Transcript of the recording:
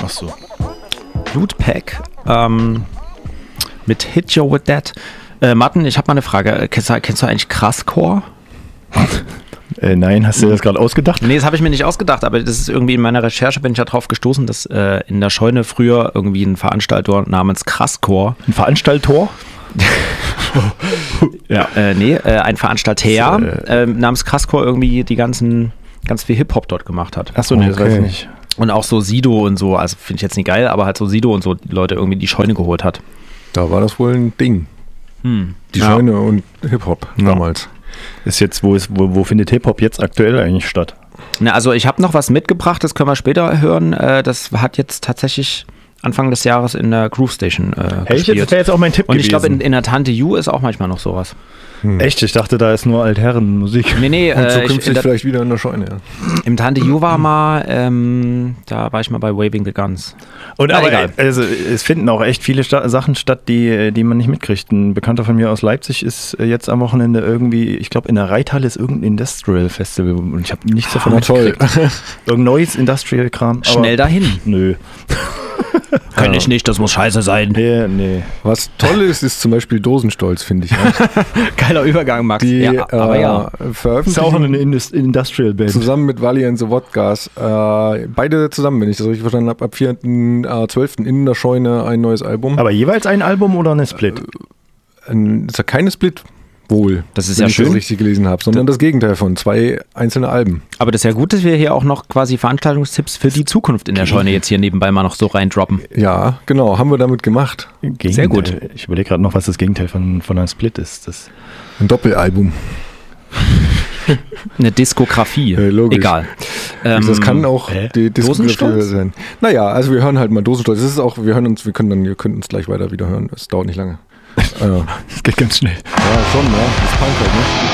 Ach so. Loot Pack mit Hit You With That. Martin, ich habe mal eine Frage. Kennst du eigentlich Krasscore? Nein, hast du das gerade ausgedacht? Nee, das habe ich mir nicht ausgedacht, aber das ist irgendwie in meiner Recherche, bin ich ja drauf gestoßen, dass in der Scheune früher irgendwie ein Veranstalter namens Krasscore. Ein Veranstalter? Ja. Ein Veranstalter namens Krasscore irgendwie ganz viel Hip-Hop dort gemacht hat. Achso, nee, das weiß ich nicht. Und auch so Sido und so, also finde ich jetzt nicht geil, aber halt so Sido und so die Leute irgendwie die Scheune geholt hat. Da war das wohl ein Ding. Die Scheune und Hip-Hop damals. Ist jetzt, wo findet Hip-Hop jetzt aktuell eigentlich statt? Na, also ich habe noch was mitgebracht, das können wir später hören. Das hat jetzt tatsächlich Anfang des Jahres in der Groove Station gespielt. Das wäre jetzt auch mein Tipp und gewesen. Ich glaube, in der Tante Ju ist auch manchmal noch sowas. Echt? Ich dachte, da ist nur Altherrenmusik. Nee, und zukünftig vielleicht wieder in der Scheune. Ja. Im Tante Ju war mal, da war ich mal bei Waving the Guns. Und aber egal. Also es finden auch echt viele Sachen statt, die man nicht mitkriegt. Ein Bekannter von mir aus Leipzig ist jetzt am Wochenende irgendwie, ich glaube in der Reithalle ist irgendein Industrial Festival und ich habe nichts davon mitgekriegt. Irgendein neues Industrial-Kram. Schnell dahin. Nö. Kann ich nicht, das muss scheiße sein. Nee. Was toll ist zum Beispiel Dosenstolz, finde ich. Geiler Übergang, Max. Die veröffentlichen. Ist auch eine Industrial-Band. Zusammen mit Valley and the Wodgas. Beide zusammen, wenn ich das richtig verstanden habe, ab 4.12. in der Scheune ein neues Album. Aber jeweils ein Album oder eine Split? Ist ja keine Split. Wohl, das ist wenn ja ich schön, das richtig gelesen habe, sondern das Gegenteil von 2 einzelne Alben. Aber das ist ja gut, dass wir hier auch noch quasi Veranstaltungstipps für die Zukunft in der Scheune jetzt hier nebenbei mal noch so reindroppen. Ja, genau, haben wir damit gemacht. Sehr gut. Ich überlege gerade noch, was das Gegenteil von einer Split ist. Ein Doppelalbum. Eine Diskografie. Logisch. Egal. Das kann auch die Diskografie sein. Naja, also wir hören halt mal Dosenstolz. Das ist auch, ihr könnt uns gleich weiter wieder hören. Das dauert nicht lange. Das geht ganz schnell. Ja, schon, ja. Das ist Punk halt, ne?